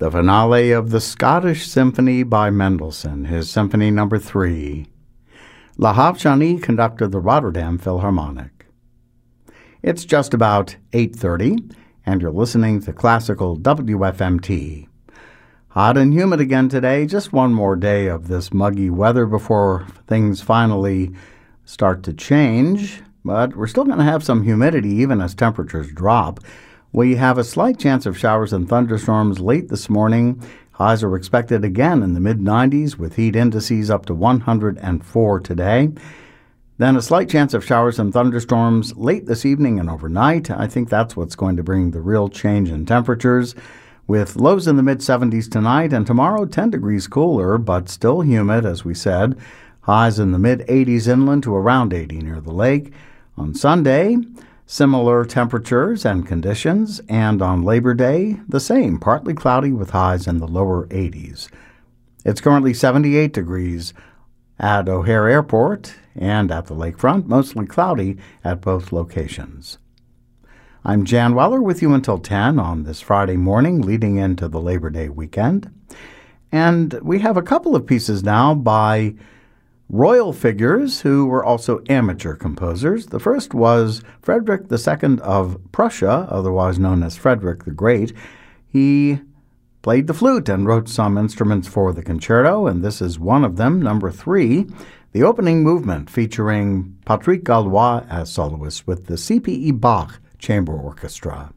the finale of the Scottish Symphony by Mendelssohn, his Symphony No. 3. Lahav Shani conducted the Rotterdam Philharmonic. It's just about 8:30, and you're listening to Classical WFMT. Hot and humid again today, just one more day of this muggy weather before things finally start to change. But we're still going to have some humidity even as temperatures drop. We have a slight chance of showers and thunderstorms late this morning. Highs are expected again in the mid-90s with heat indices up to 104 today. Then a slight chance of showers and thunderstorms late this evening and overnight. I think that's what's going to bring the real change in temperatures, with lows in the mid-70s tonight and tomorrow 10 degrees cooler, but still humid, as we said. Highs in the mid-80s inland to around 80 near the lake. On Sunday, similar temperatures and conditions, and on Labor Day, the same, partly cloudy with highs in the lower 80s. It's currently 78 degrees at O'Hare Airport and at the lakefront, mostly cloudy at both locations. I'm Jan Weller with you until 10 on this Friday morning leading into the Labor Day weekend. And we have a couple of pieces now by royal figures who were also amateur composers. The first was Frederick II of Prussia, otherwise known as Frederick the Great. He played the flute and wrote some instruments for the concerto, and this is one of them, number 3, the opening movement featuring Patrick Gallois as soloist with the C.P.E. Bach Chamber Orchestra.